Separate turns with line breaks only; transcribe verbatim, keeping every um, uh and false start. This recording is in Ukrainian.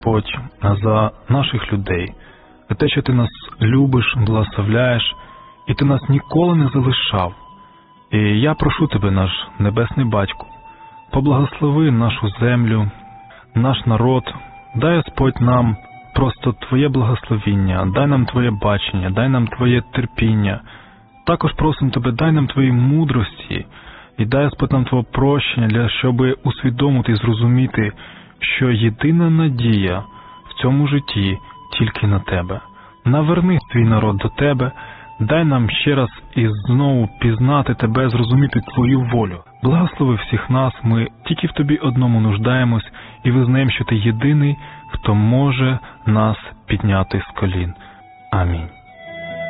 Господь, за наших людей, за те, що Ти нас любиш, благословляєш, і Ти нас ніколи не залишав. І я прошу Тебе, наш Небесний Батько, поблагослови нашу землю, наш народ, дай, Господь, нам просто Твоє благословіння, дай нам Твоє бачення, дай нам Твоє терпіння. Також просимо Тебе, дай нам Твої мудрості і дай, Господь, нам Твого прощення, для щоб усвідомити і зрозуміти, що єдина надія в цьому житті тільки на Тебе. Наверни свій народ до Тебе, дай нам ще раз і знову пізнати Тебе, зрозуміти Твою волю. Благослови всіх нас, ми тільки в Тобі одному нуждаємось і визнаємо, що Ти єдиний, хто може нас підняти з колін. Амінь.